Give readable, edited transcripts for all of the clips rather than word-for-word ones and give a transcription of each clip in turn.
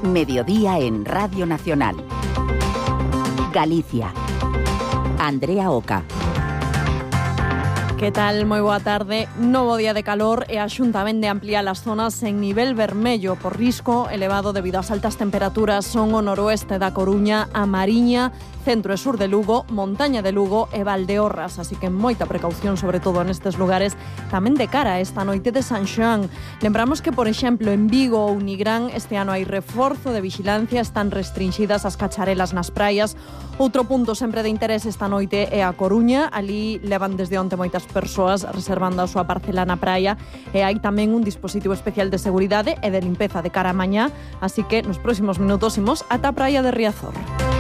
Mediodía en Radio Nacional. Galicia. Andrea Oca. Que tal? Moi boa tarde. Novo día de calor e a Xunta vende ampliar as zonas en nivel vermello por risco elevado debido ás altas temperaturas. Son o noroeste da Coruña, a Mariña, centro e sur de Lugo, montaña de Lugo e Valdeorras, así que moita precaución sobre todo nestes lugares, tamén de cara a esta noite de San Xoán. Lembramos que, por exemplo, en Vigo ou Nigrán este ano hai reforzo de vigilancia, están restringidas as cacharelas nas praias. Outro punto sempre de interés esta noite é a Coruña, ali levan desde onte moitas persoas reservando a súa parcela na praia e hai tamén un dispositivo especial de seguridade e de limpeza de cara a mañá, así que nos próximos minutos imos ata a praia de Riazor.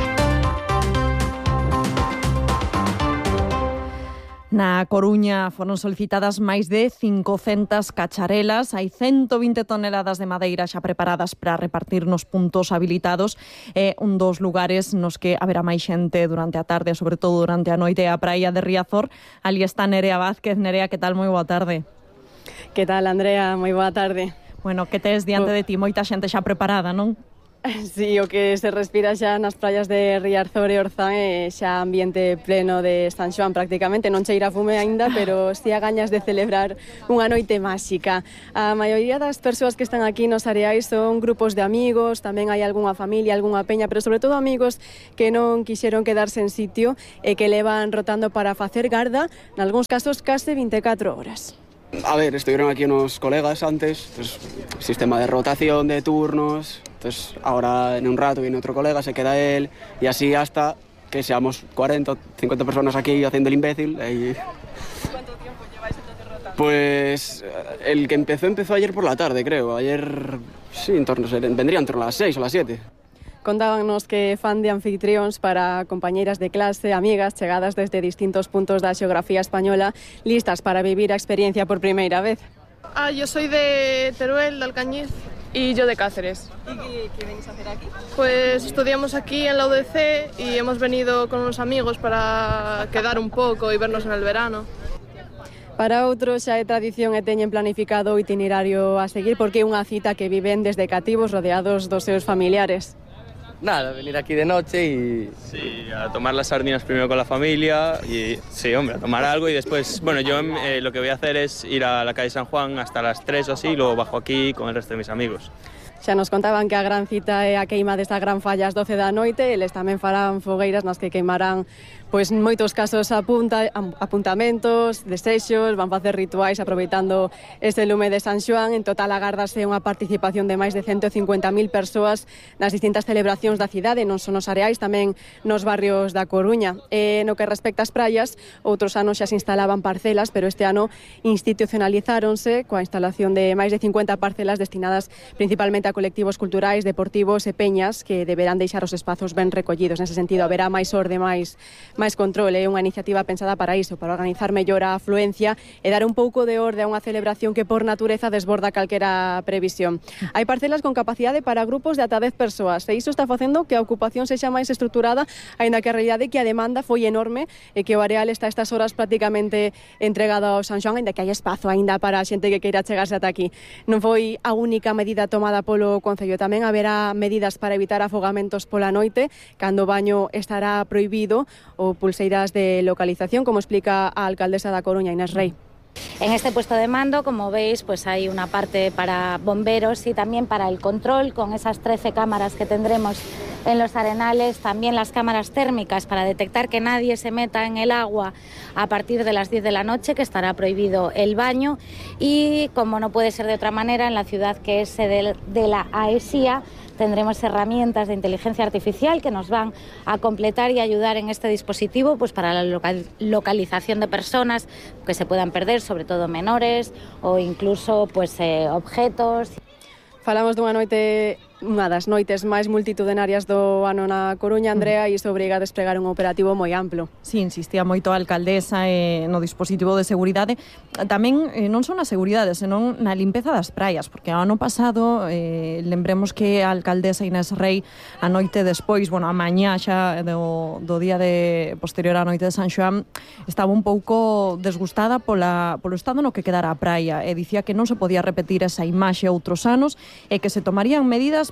Na Coruña foron solicitadas máis de 500 cacharelas, hai 120 toneladas de madeira xa preparadas para repartir nos puntos habilitados. É un dos lugares nos que haberá máis xente durante a tarde, sobre todo durante a noite, a praia de Riazor. Ali está Nerea Vázquez. Nerea, que tal? Moi boa tarde. Que tal, Andrea? Moi boa tarde. Bueno, que tes diante de ti? Moita xente xa preparada, non? Sí, o que se respira xa nas praias de Riazor e Orzán é xa ambiente pleno de San Xoán prácticamente. Non cheira fume aínda, pero si a gañas de celebrar unha noite máxica. A maioría das persoas que están aquí nos areais son grupos de amigos, tamén hai algunha familia, algunha peña, pero sobre todo amigos que non quixeron quedarse en sitio e que levan rotando para facer garda, nalgúns casos case 24 horas. A ver, estuvieron aquí unos colegas antes, pues, sistema de rotación de turnos, entonces ahora en un rato viene otro colega, se queda él, y así hasta que seamos 40 o 50 personas aquí haciendo el imbécil. Y... ¿Cuánto tiempo lleváis entonces rotando? Pues el que empezó ayer por la tarde, creo. Ayer, sí, vendría en torno a las 6 o las 7. Contábanos que fan de anfitrións para compañeiras de clase, amigas chegadas desde distintos puntos da xeografía española, listas para vivir a experiencia por primeira vez. Yo soy de Teruel, de Alcañiz, y yo de Cáceres. ¿Y qué venís a hacer aquí? Pues estudiamos aquí en la UDC y hemos venido con unos amigos para quedar un poco y vernos en el verano. Para outros xa é tradición e teñen planificado o itinerario a seguir porque é unha cita que viven desde cativos rodeados dos seus familiares. Nada, venir aquí de noche y... Sí, a tomar las sardinas primero con la familia y sí, hombre, a tomar algo y después, bueno, yo lo que voy a hacer es ir a la calle San Juan hasta las 3 o así y luego bajo aquí con el resto de mis amigos. Xa nos contaban que a gran cita é a queima desta gran falla ás 12 da noite, eles tamén farán fogueiras nas que queimarán pois moitos casos apuntamentos, desexos, van facer rituais aproveitando este lume de San Xoán. En total agárdase unha participación de máis de 150.000 persoas nas distintas celebracións da cidade, non son nos areais, tamén nos barrios da Coruña. No que respecta ás praias, outros anos xa se instalaban parcelas, pero este ano institucionalizáronse coa instalación de máis de 50 parcelas destinadas principalmente a colectivos culturais, deportivos e peñas que deberán deixar os espazos ben recollidos. Nese sentido, haberá máis orde, máis control. É unha iniciativa pensada para iso, para organizar mellor a afluencia e dar un pouco de orde a unha celebración que por natureza desborda calquera previsión. Hai parcelas con capacidade para grupos de ata 10 persoas e iso está facendo que a ocupación sexa máis estruturada, aínda que a realidade é que a demanda foi enorme e que o areal está a estas horas prácticamente entregado ao San Xoán, aínda que hai espazo aínda para a xente que queira chegarse ata aquí. Non foi a única medida tomada polo Concello, tamén haberá medidas para evitar afogamentos pola noite, cando o baño estará prohibido ou pulseiras de localización, como explica a alcaldesa da Coruña, Inés Rey. En este puesto de mando, como veis, pues hay una parte para bomberos y también para el control, con esas 13 cámaras que tendremos en los arenales, también las cámaras térmicas para detectar que nadie se meta en el agua a partir de las 10 de la noche, que estará prohibido el baño, y como no puede ser de otra manera, en la ciudad que es sede de la AESIA, tendremos herramientas de inteligencia artificial que nos van a completar y ayudar en este dispositivo, pues para la localización de personas que se puedan perder, sobre todo menores o incluso pues objetos. Falamos dunha noite, unha das noites máis multitudinarias do ano na Coruña, Andrea, e isto obriga a desplegar un operativo moi amplo. Sí, insistía moito a alcaldesa no dispositivo de seguridade. Tamén non son a seguridade, senón na limpeza das praias, porque o ano pasado, lembremos que a alcaldesa Inés Rey, a noite despois, bueno, a mañá xa do día de posterior á noite de San Xoán, estaba un pouco desgustada polo estado no que quedara a praia, e dicía que non se podía repetir esa imaxe outros anos, e que se tomarían medidas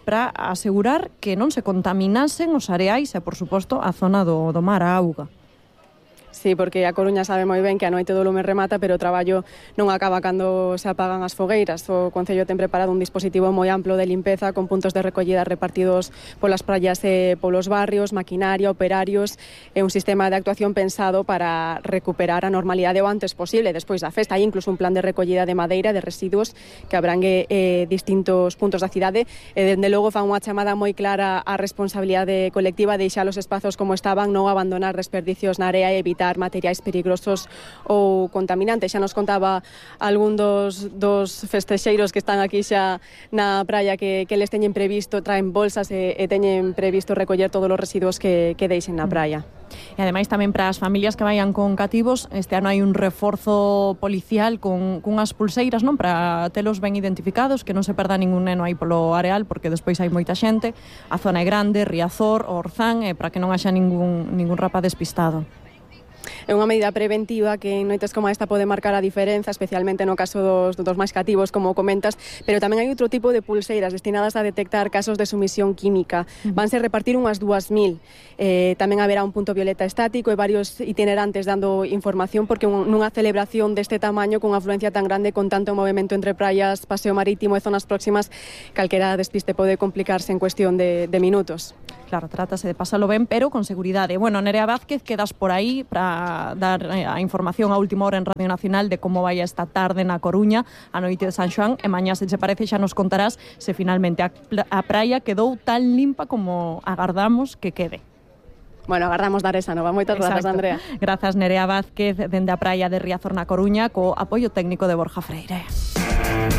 para asegurar que non se contaminasen os areais e, por suposto, a zona do mar, a auga. Sí, porque a Coruña sabe moi ben que a noite do lume remata, pero o traballo non acaba cando se apagan as fogueiras. O Concello ten preparado un dispositivo moi amplo de limpeza con puntos de recollida repartidos polas praias e polos barrios, maquinaria, operarios e un sistema de actuación pensado para recuperar a normalidade o antes posible. Despois da festa hai incluso un plan de recollida de madeira, de residuos que abrangue distintos puntos da cidade e dende logo fan unha chamada moi clara á responsabilidade colectiva de deixar os espazos como estaban, non abandonar desperdicios na area e evitar materiais peligrosos ou contaminantes. Xa nos contaba algún dos festexeiros que están aquí xa na praia que les teñen previsto, traen bolsas e teñen previsto recoller todos os residuos que deixen na praia. E ademais tamén para as familias que vayan con cativos, este ano hai un reforzo policial cunhas pulseiras, non, para telos ben identificados, que non se perda ningún neno aí polo areal, porque despois hai moita xente. A zona é grande, Riazor, Orzán, para que non haxa ningún rapaz despistado. É unha medida preventiva que en noites como esta pode marcar a diferenza, especialmente no caso dos máis cativos, como comentas, pero tamén hai outro tipo de pulseiras destinadas a detectar casos de sumisión química. Vanse repartir unhas 2.000. Tamén haberá un punto violeta estático e varios itinerantes dando información, porque nunha celebración deste tamaño, con unha afluencia tan grande, con tanto movimento entre praias, paseo marítimo e zonas próximas, calquera despiste pode complicarse en cuestión de minutos. Claro, trátase de pasalo ben, pero con seguridade. Bueno, Nerea Vázquez, quedas por aí para dar a información a última hora en Radio Nacional de como vai esta tarde na Coruña, a noite de San Xoán, e mañá, se te parece, xa nos contarás se finalmente a praia quedou tan limpa como agardamos que quede. Bueno, agardamos dar esa nova. Moitas grazas, Andrea. Grazas, Nerea Vázquez, dende a praia de Riazor na Coruña, co apoio técnico de Borja Freire.